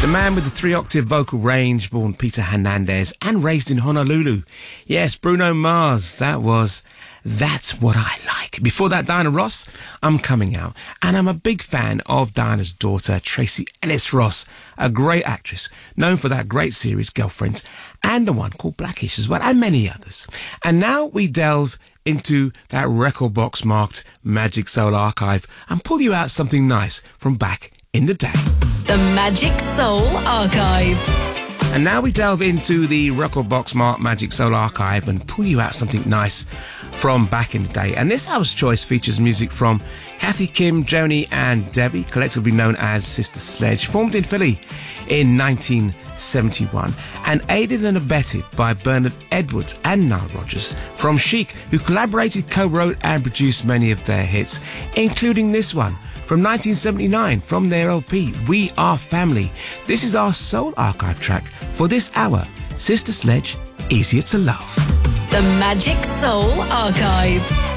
man with the 3-octave vocal range, born Peter Hernandez and raised in Honolulu. Yes, Bruno Mars, That's What I Like. Before that, Diana Ross, I'm Coming Out. And I'm a big fan of Diana's daughter, Tracy Ellis Ross, a great actress, known for that great series, Girlfriends, and the one called Blackish as well, and many others. And now we delve into that record box marked Magic Soul Archive and pull you out something nice from back in the day. The Magic Soul Archive. And now we delve into the record box marked Magic Soul Archive and pull you out something nice from back in the day. And this hour's choice features music from Kathy, Kim, Joni and Debbie, collectively known as Sister Sledge, formed in Philly in 1971 and aided and abetted by Bernard Edwards and Nile Rodgers from Chic, who collaborated, co-wrote and produced many of their hits, including this one from 1979 from their LP, We Are Family. This is our Soul Archive track for this hour, Sister Sledge, Easier to Love. The Magic Soul Archive.